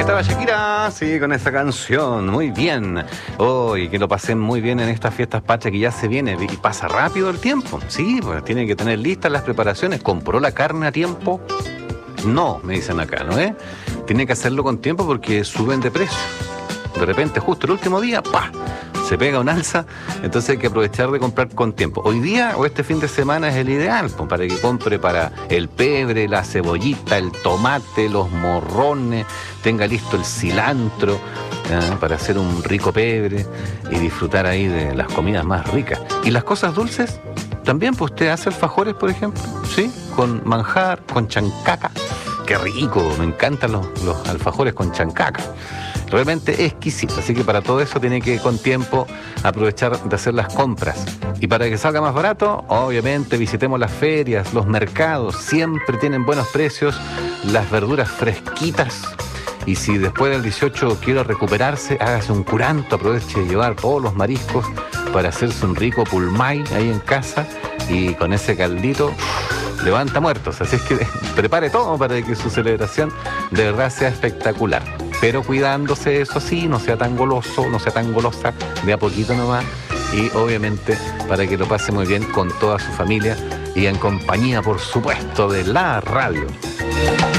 estaba Shakira, sí, con esa canción, muy bien. Hoy que lo pasé muy bien en estas fiestas patrias que ya se viene y pasa rápido el tiempo. Sí, pues tiene que tener listas las preparaciones. ¿Compró la carne a tiempo? No, me dicen acá, ¿no es? Tiene que hacerlo con tiempo porque suben de precio. De repente, justo el último día, ¡pah!, se pega un alza, entonces hay que aprovechar de comprar con tiempo. Hoy día o este fin de semana es el ideal, pues, para que compre para el pebre, la cebollita, el tomate, los morrones, tenga listo el cilantro, para hacer un rico pebre y disfrutar ahí de las comidas más ricas. Y las cosas dulces, también, pues usted hace alfajores, por ejemplo, ¿sí? Con manjar, con chancaca. ¡Qué rico! Me encantan los alfajores con chancaca. Realmente exquisito, así que para todo eso tiene que con tiempo aprovechar de hacer las compras. Y para que salga más barato, obviamente visitemos las ferias, los mercados, siempre tienen buenos precios, las verduras fresquitas. Y si después del 18 quiere recuperarse, hágase un curanto, aproveche de llevar todos los mariscos para hacerse un rico pulmay ahí en casa y con ese caldito levanta muertos. Así es que prepare todo para que su celebración de verdad sea espectacular. Pero cuidándose, eso sí, no sea tan goloso, no sea tan golosa, de a poquito nomás. Y obviamente para que lo pase muy bien con toda su familia y en compañía, por supuesto, de la radio.